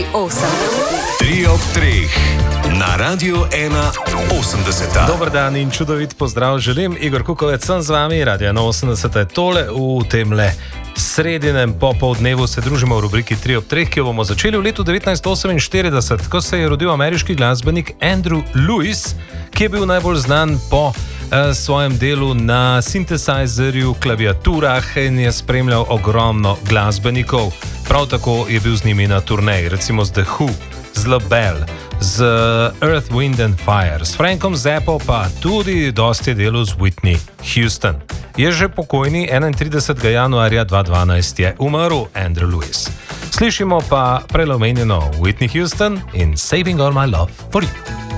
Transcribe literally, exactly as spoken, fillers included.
osemdesetih. Tri ob treh na Radiu ena osemdeset. Dober dan in čudovit pozdrav želim. Igor Kukovec sem z vami, Radio ena osemdeset je tole v temle sredinem popoldnevu. Se družimo v rubriki Tri ob treh, ki jo bomo začeli v letu devetnajststo oseminštirideset, ko se je rodil ameriški glasbenik Andrew Lewis, ki je bil najbolj znan po eh, svojem delu na sintesajzerju, klaviaturah in je spremljal ogromno glasbenikov. Prav tako je bil z njimi na turneji, recimo z The Who, z LaBelle, z Earth, Wind and Fire, s Frankom Zappo pa tudi dosti delu z Whitney Houston. Je že pokojni, enaintridesetega januarja dva tisoč dvanajst je umrl Andrew Lewis. Slišimo pa prelomenjeno Whitney Houston in Saving All My Love for You.